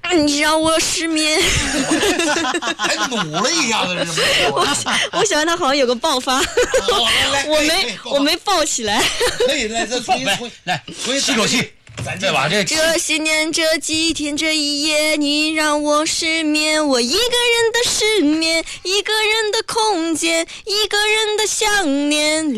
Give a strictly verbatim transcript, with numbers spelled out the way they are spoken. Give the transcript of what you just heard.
你让我失眠。 还努了一下子，是什么？ 我我喜欢他好像有个爆发，我没我没爆起来。 可以来，再重新来，来，重新吸口气。再把这这些年这几天这一夜，你让我失眠，我一个人的失眠，一个人的空间，一个人的想念。